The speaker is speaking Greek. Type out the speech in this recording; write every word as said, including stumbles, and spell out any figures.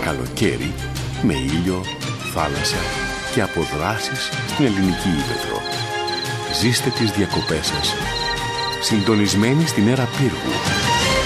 καλοκαίρι με ήλιο, θάλασσα και αποδράσεις στην ελληνική ύπαιθρο. Ζήστε τις διακοπές σας συντονισμένοι στην Έρα Πύργου.